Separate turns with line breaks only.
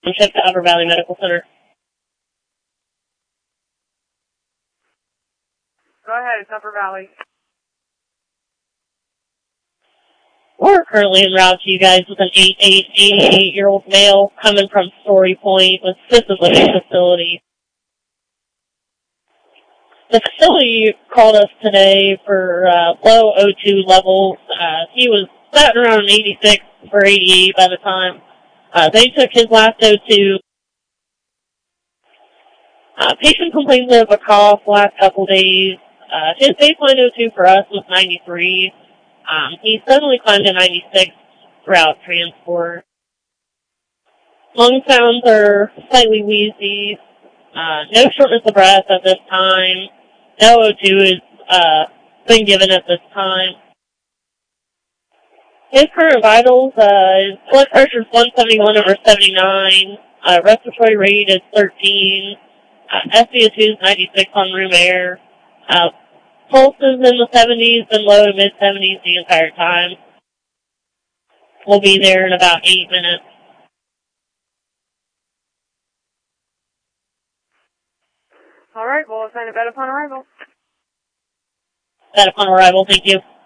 Shift to Upper Valley Medical Center.
Go ahead, it's Upper Valley.
We're currently en route to you guys with an 88-year-old male coming from Story Point with assisted living facility. The facility called us today for low O2 levels. He was sat around 86 or 88 by the time they took his last O2. Patient complains of a cough last couple days. His baseline O2 for us was 93. He suddenly climbed to 96 throughout transport. Lung sounds are slightly wheezy. No shortness of breath at this time. No O2 is been given at this time. His current vitals, his blood pressure is 171/79. Respiratory rate is 13. SpO2 is 96 on room air. Pulse is in the 70s and low to mid-70s the entire time. We'll be there in about 8 minutes.
All right, we'll assign a bed upon arrival.
Bed upon arrival, thank you.